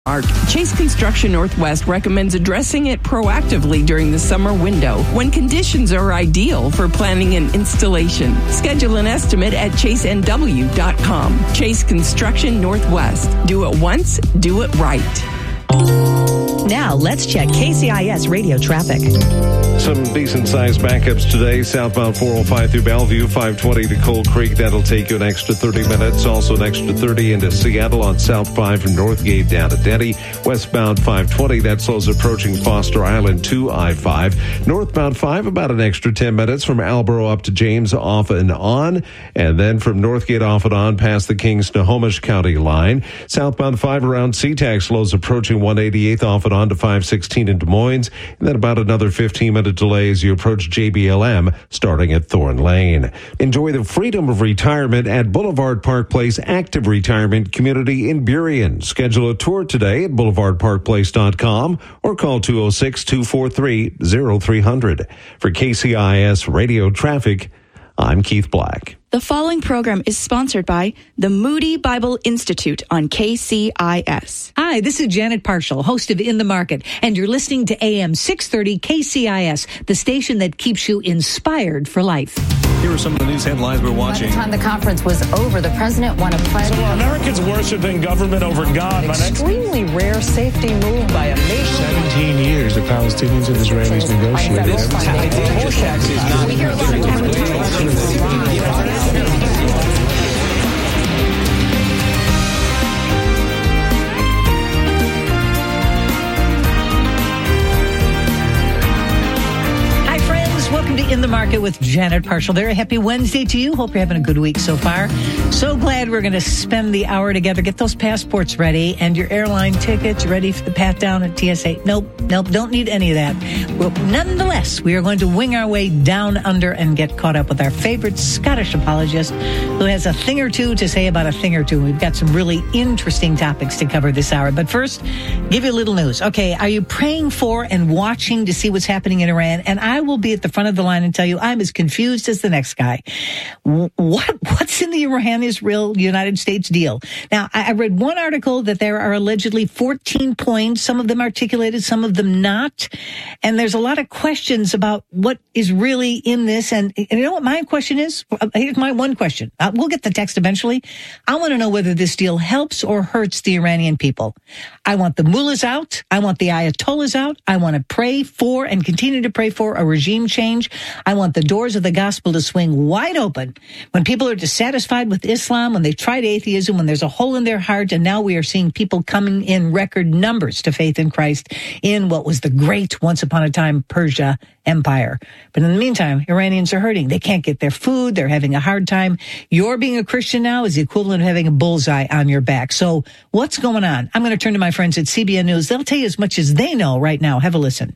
Chase Construction Northwest recommends addressing it proactively during the summer window when conditions are ideal for planning and installation. Schedule an estimate at chasenw.com. Chase Construction Northwest. Do it once, do it right. Now, let's check KCIS radio traffic. Some decent-sized backups today. Southbound 405 through Bellevue, 520 to Cold Creek. That'll take you an extra 30 minutes. Also an extra 30 into Seattle on South 5 from Northgate down to Denny. Westbound 520, that slows approaching Foster Island to I-5. Northbound 5, about an extra 10 minutes from Albro up to James off and on. And then from Northgate off and on past the Kings-Snohomish County line. Southbound 5 around SeaTac slows approaching 188th off and on to 516 in Des Moines. And then about another 15-minute delay as you approach JBLM starting at Thorn Lane. Enjoy the freedom of retirement at Boulevard Park Place Active Retirement Community in Burien. Schedule a tour today at boulevardparkplace.com or call 206-243-0300. For KCIS Radio Traffic, I'm Keith Black. The following program is sponsored by the Moody Bible Institute on KCIS. Hi, this is Janet Parshall, host of In the Market, and you're listening to AM 630 KCIS, the station that keeps you inspired for life. Here are some of the news headlines we're watching. By the time the conference was over, the president won a pledge. So are Americans worshiping government over God? Extremely rare safety move by a nation. 17 years the Palestinians and Israelis negotiated. We hear a lot of Welcome to In the Market with Janet Parshall. Very happy Wednesday to you. Hope you're having a good week so far. So glad we're going to spend the hour together. Get those passports ready and your airline tickets ready for the pat down at TSA. Nope, don't need any of that. Well, nonetheless, we are going to wing our way down under and get caught up with our favorite Scottish apologist who has a thing or two to say about a thing or two. We've got some really interesting topics to cover this hour. But first, give you a little news. Okay, are you praying for and watching to see what's happening in Iran? And I will be at the front of the line and tell you I'm as confused as the next guy. What's in the Iran-Israel United States deal? Now, I read one article that there are allegedly 14 points, some of them articulated, some of them not. And there's a lot of questions about what is really in this. And you know what my question is? Here's my one question. We'll get the text eventually. I want to know whether this deal helps or hurts the Iranian people. I want the mullahs out. I want the ayatollahs out. I want to pray for and continue to pray for a regime change. I want the doors of the gospel to swing wide open when people are dissatisfied with Islam, when they've tried atheism, when there's a hole in their heart. And now we are seeing people coming in record numbers to faith in Christ in what was the great, once upon a time, Persia Empire. But in the meantime, Iranians are hurting. They can't get their food. They're having a hard time. Your being a Christian now is the equivalent of having a bullseye on your back. So what's going on? I'm going to turn to my friends at CBN News. They'll tell you as much as they know right now. Have a listen.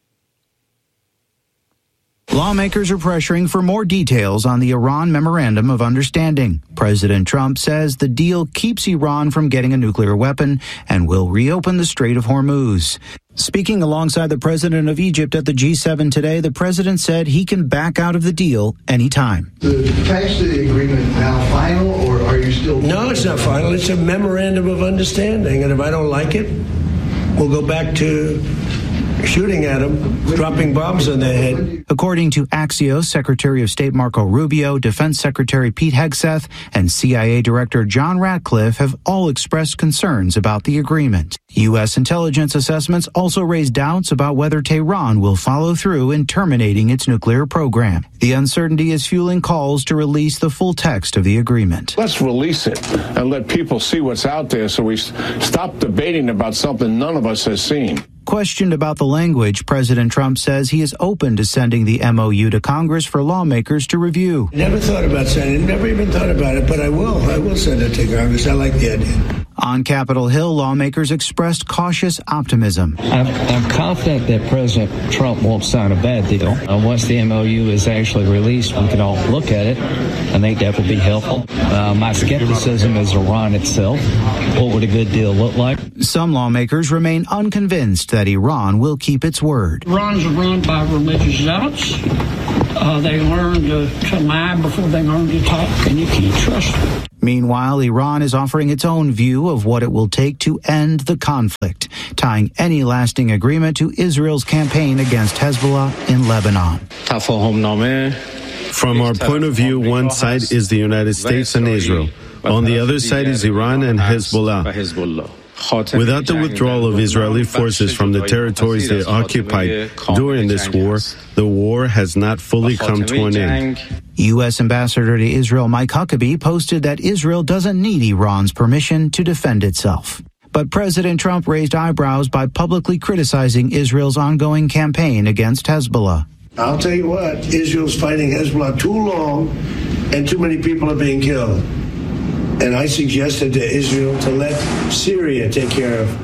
Lawmakers are pressuring for more details on the Iran Memorandum of Understanding. President Trump says the deal keeps Iran from getting a nuclear weapon and will reopen the Strait of Hormuz. Speaking alongside the president of Egypt at the G7 today, the president said he can back out of the deal anytime. The text of the agreement now final, or are you still... No, it's not final. It's a memorandum of understanding. And if I don't like it, we'll go back to shooting at them, dropping bombs on their head. According to Axios, Secretary of State Marco Rubio, Defense Secretary Pete Hegseth, and CIA Director John Ratcliffe have all expressed concerns about the agreement. U.S. intelligence assessments also raised doubts about whether Tehran will follow through in terminating its nuclear program. The uncertainty is fueling calls to release the full text of the agreement. Let's release it and let people see what's out there so we stop debating about something none of us has seen. Questioned about the language, President Trump says he is open to sending the MOU to Congress for lawmakers to review. Never thought about sending it, never even thought about it, but I will send it to Congress. I like the idea. On Capitol Hill, lawmakers expressed cautious optimism. I'm confident that President Trump won't sign a bad deal. Once the MOU is actually released, we can all look at it. I think that would be helpful. My skepticism is Iran itself. What would a good deal look like? Some lawmakers remain unconvinced that Iran will keep its word. Iran's run by religious zealots. They learn to lie before they learn to talk, and you can't trust them. Meanwhile, Iran is offering its own view of what it will take to end the conflict, tying any lasting agreement to Israel's campaign against Hezbollah in Lebanon. From our point of view, one side is the United States and Israel. On the other side is Iran and Hezbollah. Without the withdrawal of Israeli forces from the territories they occupied during this war, the war has not fully come to an end. U.S. Ambassador to Israel Mike Huckabee posted that Israel doesn't need Iran's permission to defend itself. But President Trump raised eyebrows by publicly criticizing Israel's ongoing campaign against Hezbollah. I'll tell you what, Israel's fighting Hezbollah too long and too many people are being killed. And I suggested to Israel to let Syria take care of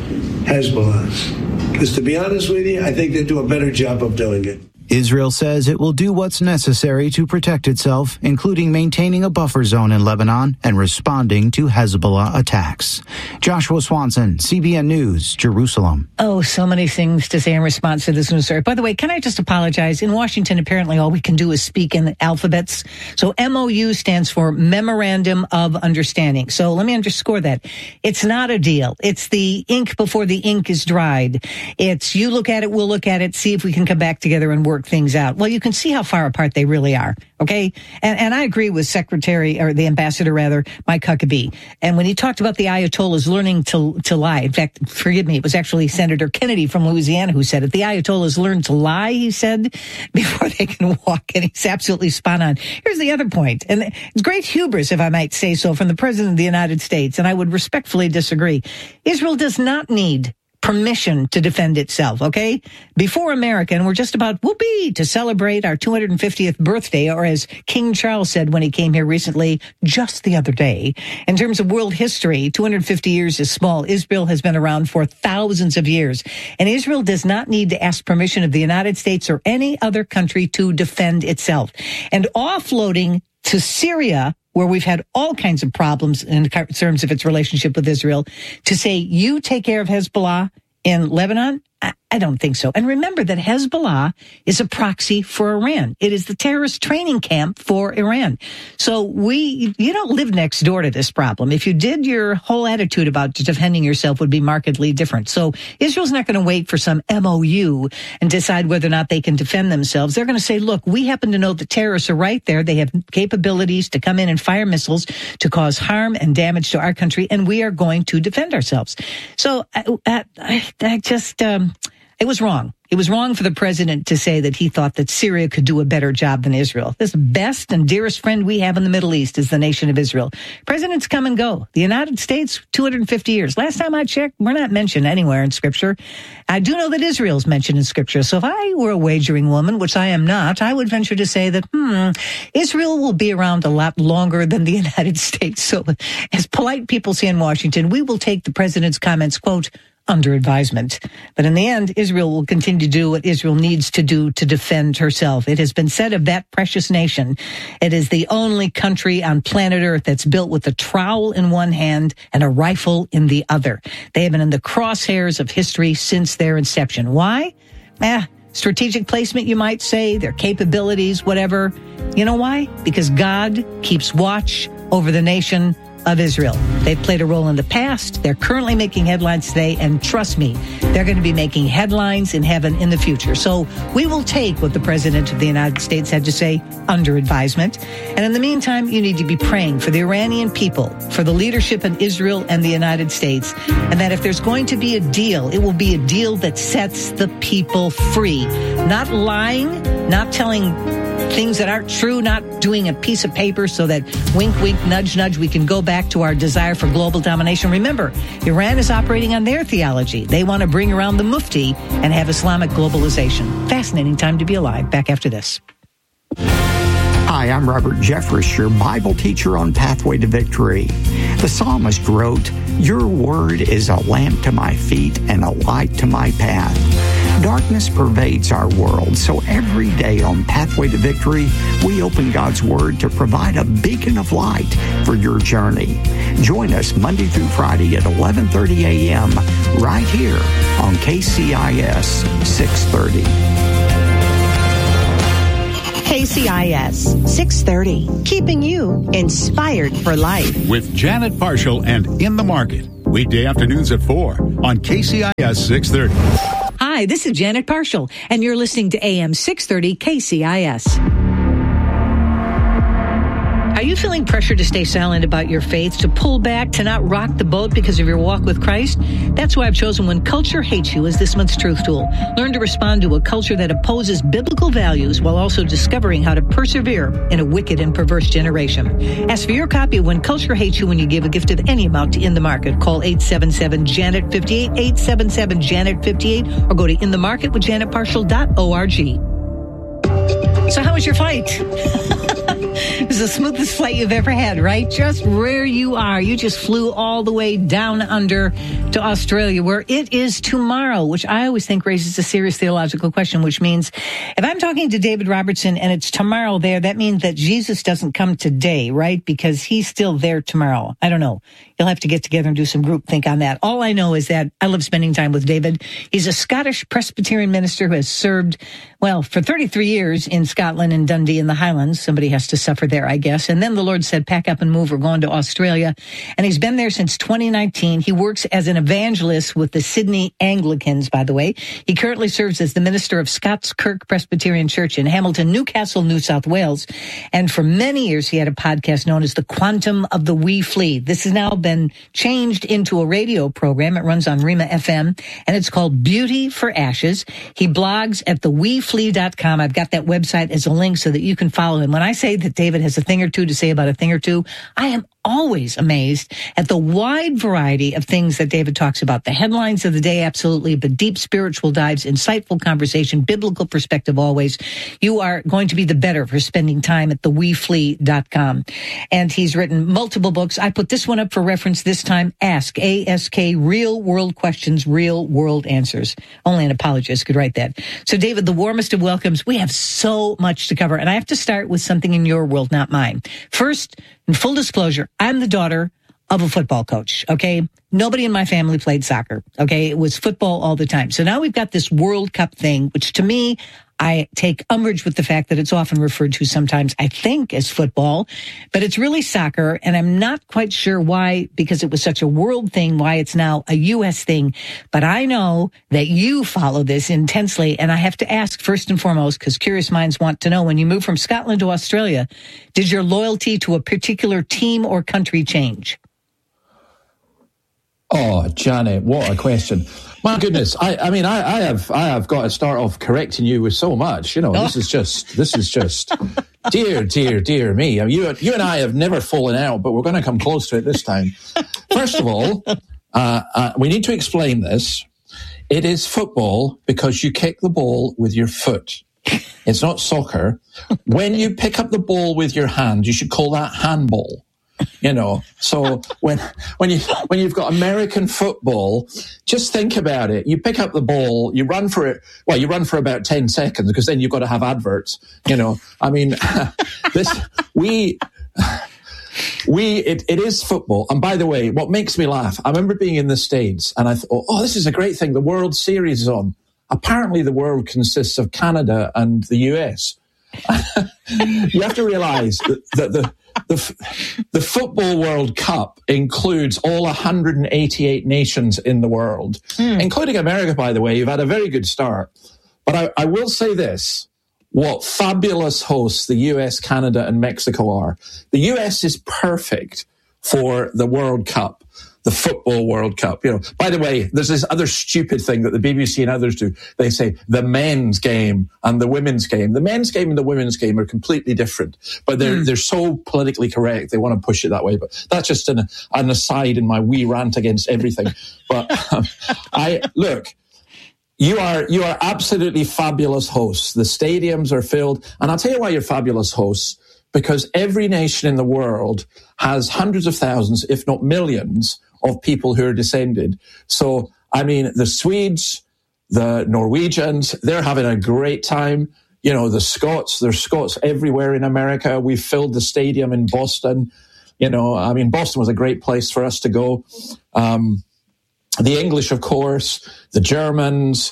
Hezbollah. Because to be honest with you, I think they do a better job of doing it. Israel says it will do what's necessary to protect itself, including maintaining a buffer zone in Lebanon and responding to Hezbollah attacks. Joshua Swanson, CBN News, Jerusalem. Oh, so many things to say in response to this news story. By the way, can I just apologize? In Washington, apparently all we can do is speak in alphabets. So MOU stands for Memorandum of Understanding. So let me underscore that. It's not a deal. It's the ink before the ink is dried. It's you look at it, we'll look at it, see if we can come back together and work things out. Well, you can see how far apart they really are. Okay. And I agree with the ambassador, Mike Huckabee. And when he talked about the Ayatollahs learning to lie, in fact, forgive me, it was actually Senator Kennedy from Louisiana who said it. The Ayatollahs learn to lie, he said, before they can walk. And he's absolutely spot on. Here's the other point. And it's great hubris, if I might say so, from the President of the United States. And I would respectfully disagree. Israel does not need permission to defend itself, okay? Before America, and we're just about whoopee to celebrate our 250th birthday, or as King Charles said when he came here recently, just the other day. In terms of world history, 250 years is small. Israel has been around for thousands of years. And Israel does not need to ask permission of the United States or any other country to defend itself. And offloading to Syria, where we've had all kinds of problems in terms of its relationship with Israel, to say, you take care of Hezbollah in Lebanon? I don't think so. And remember that Hezbollah is a proxy for Iran. It is the terrorist training camp for Iran. So you don't live next door to this problem. If you did, your whole attitude about defending yourself would be markedly different. So Israel's not going to wait for some MOU and decide whether or not they can defend themselves. They're going to say, look, we happen to know the terrorists are right there. They have capabilities to come in and fire missiles to cause harm and damage to our country, and we are going to defend ourselves. So it was wrong. It was wrong for the president to say that he thought that Syria could do a better job than Israel. This best and dearest friend we have in the Middle East is the nation of Israel. Presidents come and go. The United States, 250 years. Last time I checked, we're not mentioned anywhere in Scripture. I do know that Israel's mentioned in Scripture. So if I were a wagering woman, which I am not, I would venture to say that, Israel will be around a lot longer than the United States. So as polite people say in Washington, we will take the president's comments, quote, under advisement. But in the end, Israel will continue to do what Israel needs to do to defend herself. It has been said of that precious nation, it is the only country on planet Earth that's built with a trowel in one hand and a rifle in the other. They have been in the crosshairs of history since their inception. Why? Strategic placement, you might say, their capabilities, whatever. You know why? Because God keeps watch over the nation of Israel. They've played a role in the past. They're currently making headlines today. And trust me, they're going to be making headlines in heaven in the future. So we will take what the President of the United States had to say under advisement. And in the meantime, you need to be praying for the Iranian people, for the leadership in Israel and the United States. And that if there's going to be a deal, it will be a deal that sets the people free. Not lying, not telling things that aren't true, not doing a piece of paper so that wink, wink, nudge, nudge, we can go back to our desire for global domination. Remember, Iran is operating on their theology. They want to bring around the mufti and have Islamic globalization. Fascinating time to be alive. Back after this. Hi, I'm Robert Jeffress, your Bible teacher on Pathway to Victory. The psalmist wrote, "Your word is a lamp to my feet and a light to my path." Darkness pervades our world, so every day on Pathway to Victory, we open God's Word to provide a beacon of light for your journey. Join us Monday through Friday at 11:30 a.m. right here on KCIS 630. KCIS 630, keeping you inspired for life. With Janet Parshall and In the Market, weekday afternoons at 4 on KCIS 630. Hi, this is Janet Parshall, and you're listening to AM 630 KCIS. Are you feeling pressure to stay silent about your faith, to pull back, to not rock the boat because of your walk with Christ? That's why I've chosen When Culture Hates You as this month's truth tool. Learn to respond to a culture that opposes biblical values while also discovering how to persevere in a wicked and perverse generation. Ask for your copy of When Culture Hates You when you give a gift of any amount to In the Market. Call 877-JANET-58, 877-JANET-58, or go to inthemarketwithjanetparshall.org. So how was your flight? It was the smoothest flight you've ever had, right? Just where you are. You just flew all the way down under to Australia, where it is tomorrow, which I always think raises a serious theological question, which means if I'm talking to David Robertson and it's tomorrow there, that means that Jesus doesn't come today, right? Because he's still there tomorrow. I don't know. You'll have to get together and do some group think on that. All I know is that I love spending time with David. He's a Scottish Presbyterian minister who has served, well, for 33 years in Scotland and Dundee in the Highlands. Somebody has to suffer there, I guess. And then the Lord said, pack up and move. We're going to Australia. And he's been there since 2019. He works as an evangelist with the Sydney Anglicans, by the way. He currently serves as the minister of Scots Kirk Presbyterian Church in Hamilton, Newcastle, New South Wales. And for many years, he had a podcast known as The Quantum of the Wee Flea. This has now been changed into a radio program. It runs on Rima FM, and it's called Beauty for Ashes. He blogs at theweeflea.com. I've got that website as a link so that you can follow him. When I say that David has a thing or two to say about a thing or two, I am always amazed at the wide variety of things that David talks about. The headlines of the day, absolutely, but deep spiritual dives, insightful conversation, biblical perspective always. You are going to be the better for spending time at theweeflea.com. And he's written multiple books. I put this one up for reference this time. Ask, A-S-K, Real World Questions, Real World Answers. Only an apologist could write that. So, David, the warmest of welcomes. We have so much to cover, and I have to start with something in your world, not mine. First, in full disclosure, I'm the daughter of a football coach, okay? Nobody in my family played soccer, okay? It was football all the time. So now we've got this World Cup thing, which to me, I take umbrage with the fact that it's often referred to sometimes, I think, as football, but it's really soccer, and I'm not quite sure why, because it was such a world thing, why it's now a U.S. thing. But I know that you follow this intensely, and I have to ask first and foremost, because curious minds want to know, when you moved from Scotland to Australia, did your loyalty to a particular team or country change? Oh, Janet, what a question. My goodness. I mean, I have got to start off correcting you with so much. You know, this is just dear me. I mean, you and I have never fallen out, but we're going to come close to it this time. First of all, we need to explain this. It is football because you kick the ball with your foot. It's not soccer. When you pick up the ball with your hand, you should call that handball. You know, so when you've got American football, just think about it. You pick up the ball, you run for it. Well, you run for about 10 seconds because then you've got to have adverts. You know, I mean, it is football. And by the way, what makes me laugh, I remember being in the States and I thought, oh, this is a great thing. The World Series is on. Apparently the world consists of Canada and the US. You have to realize that the Football World Cup includes all 188 nations in the world, including America, by the way. You've had a very good start. But I will say this, what fabulous hosts the US, Canada, and Mexico are. The US is perfect for the World Cup, the Football World Cup. You know, by the way, there's this other stupid thing that the BBC and others do. They say the men's game and the women's game. The men's game and the women's game are completely different, but they're so politically correct. They want to push it that way. But that's just an aside in my wee rant against everything. But look, you are absolutely fabulous hosts. The stadiums are filled. And I'll tell you why you're fabulous hosts, because every nation in the world has hundreds of thousands, if not millions, of people who are descended. So, I mean, the Swedes, the Norwegians, they're having a great time. You know, the Scots, there's Scots everywhere in America. We've filled the stadium in Boston. You know, I mean, Boston was a great place for us to go. The English, of course, the Germans,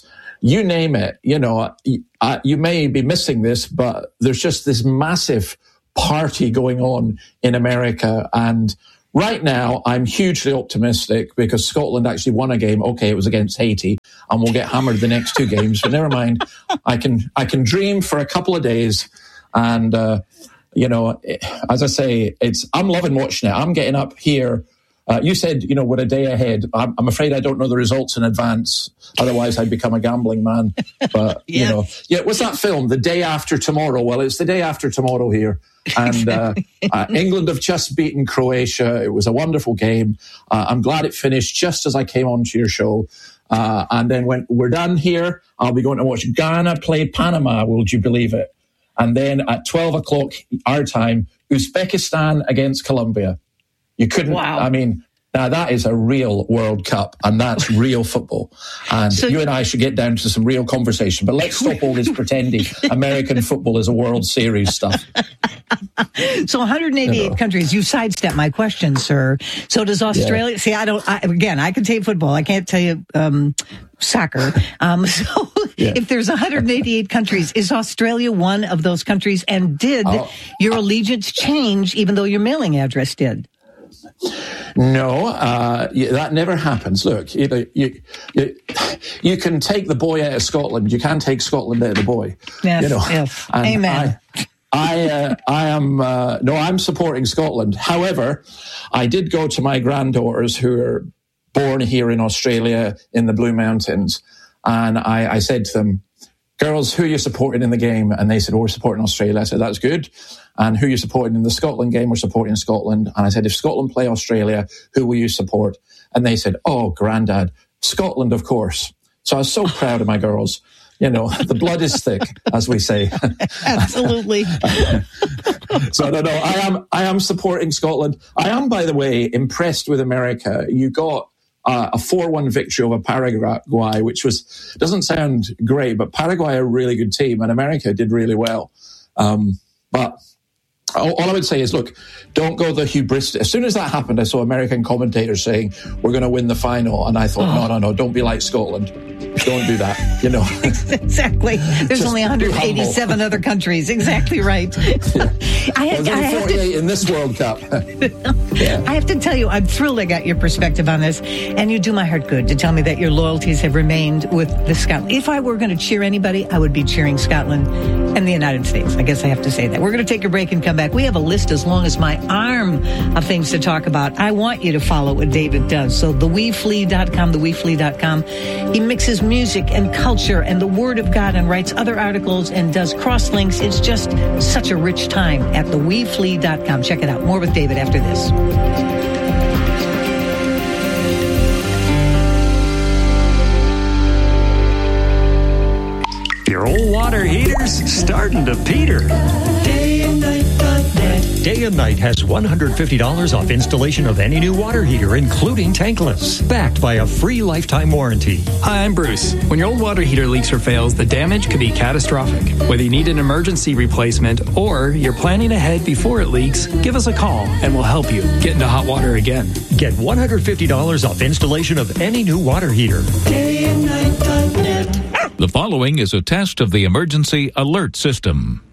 you name it. You know, you may be missing this, but there's just this massive party going on in America. And right now, I'm hugely optimistic because Scotland actually won a game. Okay, it was against Haiti, and we'll get hammered the next 2 games. But never mind. I can dream for a couple of days, and you know, as I say, I'm loving watching it. I'm getting up here. You said, you know, we're a day ahead. I'm afraid I don't know the results in advance. Otherwise, I'd become a gambling man. But you know, what's that film? The Day After Tomorrow. Well, it's the day after tomorrow here. And England have just beaten Croatia. It was a wonderful game. I'm glad it finished just as I came onto your show. And then when we're done here, I'll be going to watch Ghana play Panama. Would you believe it? And then at 12 o'clock our time, Uzbekistan against Colombia. You couldn't. Wow. I mean, now that is a real World Cup, and that's real football. And so, you and I should get down to some real conversation. But let's stop all this pretending American football is a World Series stuff. So 188 countries. You sidestepped my question, sir. So does Australia? Yeah. See, I can tell you football. I can't tell you soccer. If there's 188 countries, is Australia one of those countries? And did your allegiance change, even though your mailing address did? No, that never happens. Look, you can take the boy out of Scotland. You can't take Scotland out of the boy. Yes, you know? Yes. Amen. I'm supporting Scotland. However, I did go to my granddaughters who are born here in Australia in the Blue Mountains, and I said to them, girls, who are you supporting in the game? And they said, we're supporting Australia. I said, that's good. And who are you supporting in the Scotland game? We're supporting Scotland. And I said, if Scotland play Australia, who will you support? And they said, oh, Grandad, Scotland, of course. So I was so proud of my girls. You know, the blood is thick, as we say. Absolutely. So no, I am supporting Scotland. I am, by the way, impressed with America. You got a 4-1 victory over Paraguay, which doesn't sound great, but Paraguay are a really good team, and America did really well. But all I would say is, look, don't go the hubris. As soon as that happened, I saw American commentators saying, we're going to win the final. And I thought, no, don't be like Scotland. Don't do that, you know. Exactly. There's just only 187 other countries. Exactly right. I have 48 in this World Cup. Yeah. I have to tell you, I'm thrilled I got your perspective on this. And you do my heart good to tell me that your loyalties have remained with the Scotland. If I were going to cheer anybody, I would be cheering Scotland and the United States. I guess I have to say that. We're going to take a break and come back. We have a list as long as my arm of things to talk about. I want you to follow what David does. So theweeflea.com. He mixes music and culture and the Word of God and writes other articles and does cross-links. It's just such a rich time at theweeflea.com. Check it out. More with David after this. Your old water heater's starting to peter. Day and Night has $150 off installation of any new water heater, including tankless, backed by a free lifetime warranty. Hi, I'm Bruce. When your old water heater leaks or fails, the damage could be catastrophic. Whether you need an emergency replacement or you're planning ahead before it leaks, give us a call and we'll help you get into hot water again. Get $150 off installation of any new water heater. Dayandnight.net. The following is a test of the emergency alert system.